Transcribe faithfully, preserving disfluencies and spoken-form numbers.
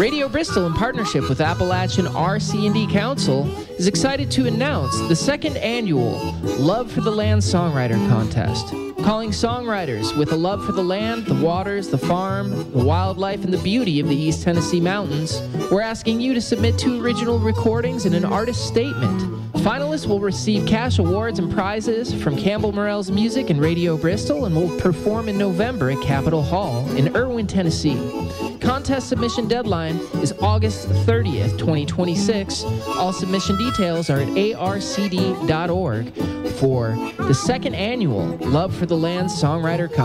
Radio Bristol, in partnership with Appalachian R C and D Council, is excited to announce the second annual Love for the Land Songwriter Contest. Calling songwriters with a love for the land, the waters, the farm, the wildlife, and the beauty of the East Tennessee mountains, we're asking you to submit two original recordings and an artist statement. Finalists will receive cash awards and prizes from Campbell Morell's Music and Radio Bristol, and will perform in November at Capitol Hall in Irwin, Tennessee. Contest submission deadline is August thirtieth, twenty twenty-six. All submission details are at A R C D dot org for the second annual Love for the Land Songwriter Contest.